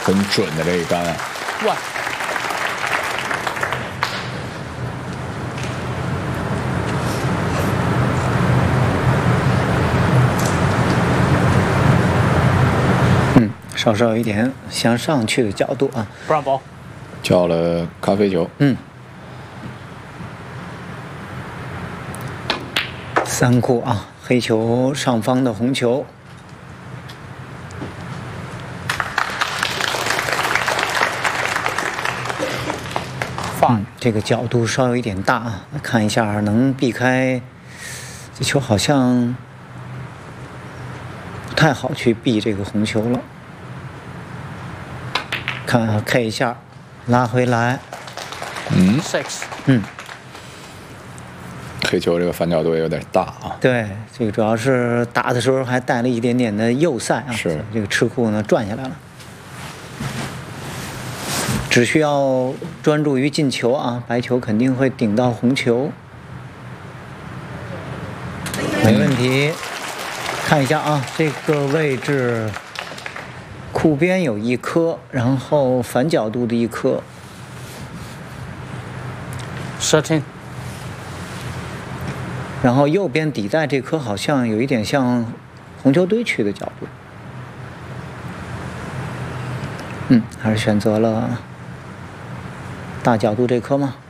很准的这一杆啊。 哇！ 稍稍有一点向上去的角度啊。 不让包。 叫了咖啡球。 3库啊，黑球上方的红球。 放。 这个角度稍有一点大啊，看一下能避开。这球好像不太好去避这个红球了。看啊 ，K 一下，拉回来。 6。 黑球这个反角度也有点大啊。 对，这个主要是打的时候还带了一点点的右塞啊。 是。 这个吃库呢转下来了。只需要专注于进球啊，白球肯定会顶到红球。没问题。看一下啊，这个位置。库边有1颗，然后反角度的1颗。 13。 然后右边底带这颗好像有一点向红球堆去的角度。还是选择了大角度这颗吗？